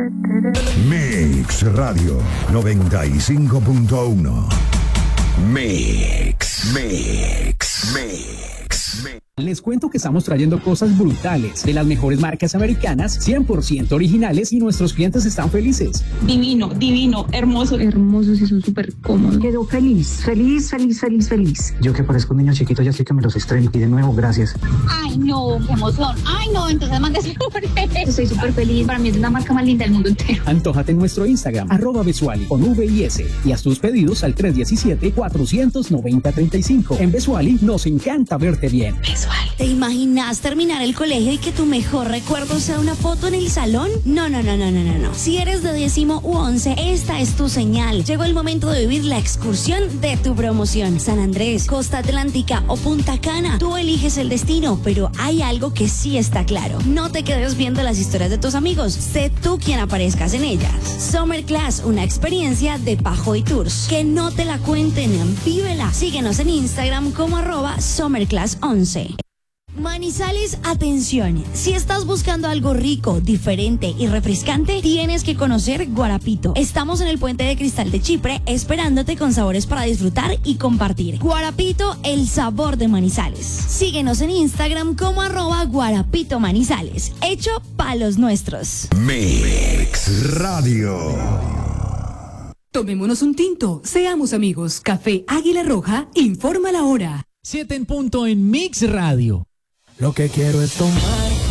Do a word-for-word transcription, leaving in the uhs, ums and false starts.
Mix Radio noventa y cinco punto uno. Mix, Mix, Mix, Mix. Les cuento que estamos trayendo cosas brutales de las mejores marcas americanas, cien por ciento originales, y nuestros clientes están felices. Divino, divino, hermoso. Hermosos y son súper cómodos. Quedo feliz, feliz, feliz, feliz, feliz. Yo que parezco un niño chiquito ya sé que me los estreno y de nuevo, gracias. Ay, no, qué emoción. Ay, no, entonces mándese súper feliz. Estoy súper feliz. Para mí es la marca más linda del mundo entero. Antójate en nuestro Instagram, arroba Besuali, con V y S, y haz tus pedidos al tres uno siete, cuatro nueve cero, tres cinco. En Besuali nos encanta verte bien. Besuali. ¿Te imaginas terminar el colegio y que tu mejor recuerdo sea una foto en el salón? No, no, no, no, no, no, no. Si eres de décimo u once, esta es tu señal. Llegó el momento de vivir la excursión de tu promoción. San Andrés, Costa Atlántica o Punta Cana. Tú eliges el destino, pero hay algo que sí está claro. No te quedes viendo las historias de tus amigos. Sé tú quien aparezcas en ellas. Summer Class, una experiencia de Pajoy Tours. Que no te la cuenten, vívela. Síguenos en Instagram como arroba Summer Class once. Manizales, atención, si estás buscando algo rico, diferente y refrescante, tienes que conocer Guarapito. Estamos en el Puente de Cristal de Chipre, esperándote con sabores para disfrutar y compartir. Guarapito, el sabor de Manizales. Síguenos en Instagram como arroba Guarapito Manizales, hecho pa' los nuestros. Mix Radio. Tomémonos un tinto, seamos amigos. Café Águila Roja informa la hora. Siete en punto en Mix Radio. Lo que quiero es tomar